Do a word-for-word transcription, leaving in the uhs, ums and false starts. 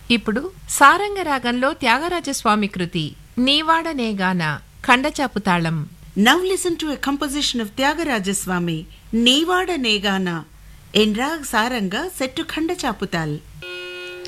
ఇప్పుడు సారంగరాగంలో త్యాగరాజస్వామి కృతి నీవాడనేగాన ఖండచాపు తాళం. Now listen to a composition of Tyagaraja Swami, Neevada Negana, in Rag Saranga set to Khanda Chaputal.